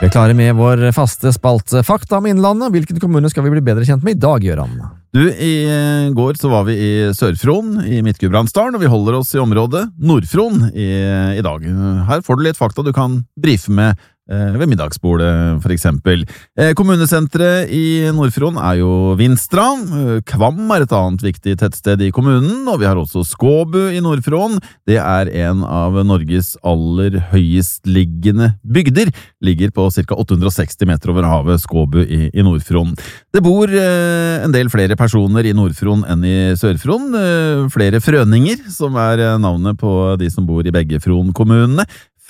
Vi klare med vår faste spalte Fakta om Innlandet. Hvilken kommune skal vi bli bedre kjent med i dag, Gøran? Du, i går så var vi i Sør-Fron i Midt-Gudbrandsdalen, og vi holder oss i området Nord-Fron i dag. Her får du litt fakta du kan brife med ved middagsbordet, for eksempel. Kommunesentret i Nord-Fron jo Vinstra. Kvam et annet viktig tettsted i kommunen, og vi har også Skåbu i Nord-Fron. Det en av Norges aller høyestliggende bygder. Ligger på ca. 860 meter over havet, Skåbu i Nord-Fron. Det bor en del flere personer i Nord-Fron enn i Sør-Fron. Flere frøninger, som navnet på de som bor i begge Fron-kommunene.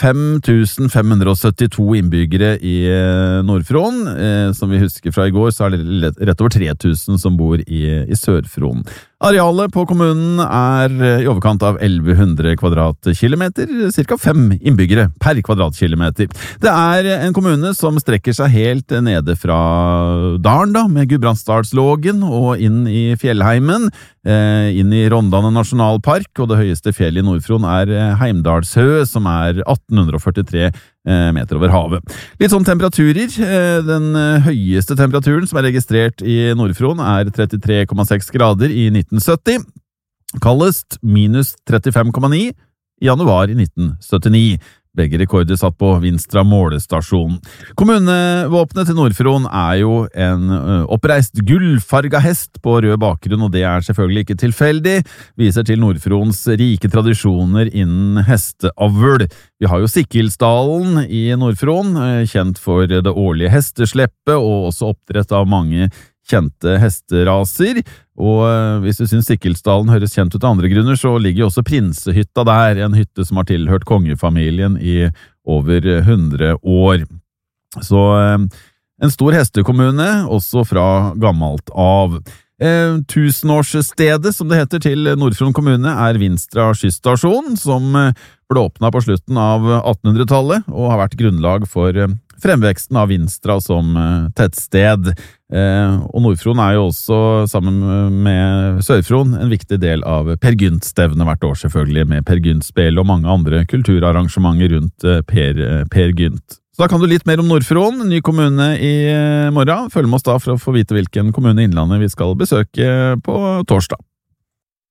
5572 innbyggere i Nord-Fron. Som vi husker fra i går, så det rett over 3000 som bor i Sør-Fron. Arealet på kommunen i overkant av 1100 kvadratkilometer, cirka 5 innbyggere per kvadratkilometer. Det en kommune som strekker seg helt nede fra Dalen, med Gudbrandsdalslågen og inn i Fjellheimen, inn i Rondane nasjonalpark, og det høyeste fjellet i Nord-Fron Heimdalshø, som 1843 meter over havet. Litt sånn temperaturer. Den høyeste temperaturen som registrert i Nord-Fron 33,6 grader i 1970. Kaldest minus 35,9 i januar i 1979. Begge rekorder satt på Vinstra målestasjon. Kommunevåpenet til Nord-Fron jo en oppreist gullfarga hest på rød bakgrunn, og det selvfølgelig ikke tilfeldig. Viser til Nord-Frons rike tradisjoner innen hesteavl. Vi har jo Sikkilsdalen i Nord-Fron, kjent for det årlige hestesleppet, og også oppdrett av mange kjente hesteraser, og hvis du synes Sikkilsdalen høres kjent ut av andre grunner, så ligger jo også Prinsehytta der, en hytte som har tilhørt kongefamilien i over 100 år. Så en stor hestekommune, også fra gammelt av. Tusenårsstedet, som det heter, til Nord-Fron kommune Vinstra skysstasjon, som ble åpnet på slutten av 1800-tallet, og har vært grunnlag for fremveksten av Vinstra som tettsted. Og Nord-Fron jo også, sammen med Sør-Fron, en viktig del av Per Gynt-stevnet hvert år, selvfølgelig, med Per Gynt-spill og mange andre kulturarrangementer rundt Per Gynt. Så da kan du litt mer om Nord-Fron, ny kommune i morgen. Følg med oss da for å få vite hvilken kommune i Innlandet vi skal besøke på torsdag.